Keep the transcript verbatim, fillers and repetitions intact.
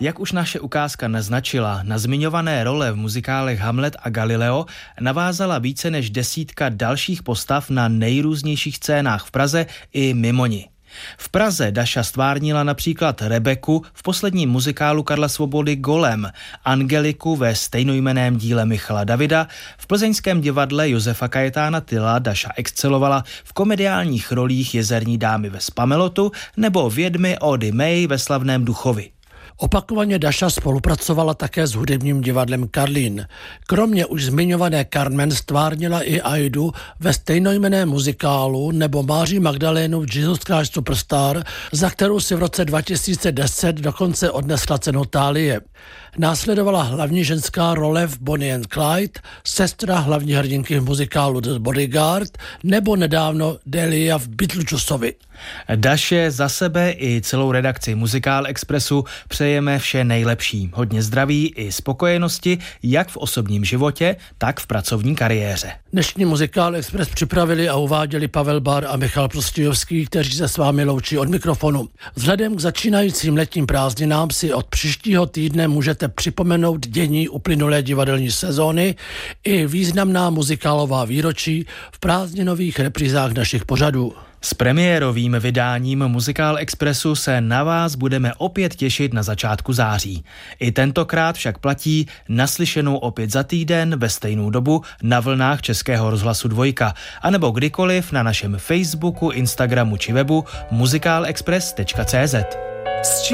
Jak už naše ukázka naznačila, na zmiňované role v muzikálech Hamlet a Galileo navázala více než desítka dalších postav na nejrůznějších scénách v Praze i mimo ni. V Praze Daša stvárnila například Rebeku v posledním muzikálu Karla Svobody Golem, Angeliku ve stejnojmenném díle Michala Davida, v plzeňském divadle Josefa Kajetána Tyla Daša excelovala v komediálních rolích Jezerní dámy ve Spamelotu nebo vědmy Ody May ve Slavném duchovi. Opakovaně Daša spolupracovala také s hudebním divadlem Karlín. Kromě už zmiňované Carmen stvárnila i Aidu ve stejnojmenném muzikálu nebo Máří Magdalénu v Jesus Christ Superstar, za kterou si v roce dva tisíce deset dokonce odnesla cenu Thálie. Následovala hlavní ženská role v Bonnie and Clyde, sestra hlavní hrdinky v muzikálu The Bodyguard nebo nedávno Delia v Beetlejuiceovi. Daše, za sebe i celou redakci Muzikál Expressu přejeme vše nejlepší. Hodně zdraví i spokojenosti, jak v osobním životě, tak v pracovní kariéře. Dnešní Muzikál Express připravili a uváděli Pavel Bar a Michal Prostějovský, kteří se s vámi loučí od mikrofonu. Vzhledem k začínajícím letním prázdninám si od příštího týdne můžete připomenout dění uplynulé divadelní sezóny i významná muzikálová výročí v prázdninových reprízách našich pořadů. S premiérovým vydáním Muzikál Expressu se na vás budeme opět těšit na začátku září. I tentokrát však platí naslyšenou opět za týden ve stejnou dobu na vlnách Českého rozhlasu Dvojka, anebo kdykoliv na našem Facebooku, Instagramu či webu muzikálexpress tečka cé zet.